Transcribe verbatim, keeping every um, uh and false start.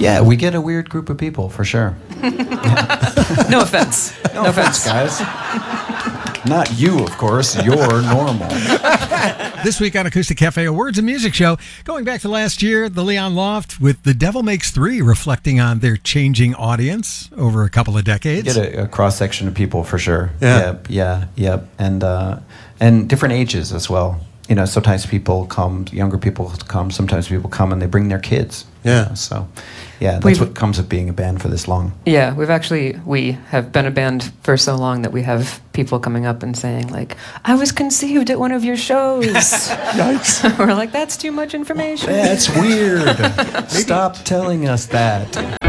Yeah, we get a weird group of people, for sure. No offense. No, no offense, guys. Not you, of course. You're normal. This week on Acoustic Cafe, a Words and Music show. Going back to last year, the Leon Loft with The Devil Makes Three, reflecting on their changing audience over a couple of decades. Get a, a cross-section of people, for sure. Yeah. Yep, yeah, yep. And, uh, and different ages as well. You know, sometimes people come, younger people come, sometimes people come and they bring their kids. Yeah. You know, so, yeah, that's We've- what comes of being a band for this long. Yeah, we've actually, we have been a band for so long that we have people coming up and saying, like, I was conceived at one of your shows. Yikes. We're like, that's too much information. That's weird. Stop telling us that.